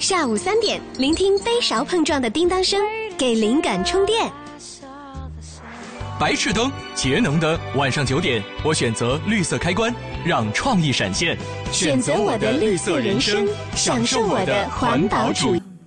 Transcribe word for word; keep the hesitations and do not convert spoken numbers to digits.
下午三点，聆听杯勺碰撞的叮当声，给灵感充电。 白炽灯，节能灯。晚上九点，我选择绿色开关，让创意闪现。 选择我的绿色人生，享受我的环保主义。